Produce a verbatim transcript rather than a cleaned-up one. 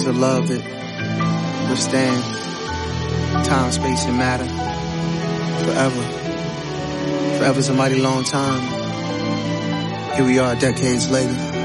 a love that withstand time, space, and matter forever. Forever's a mighty long time. Here we are decades later.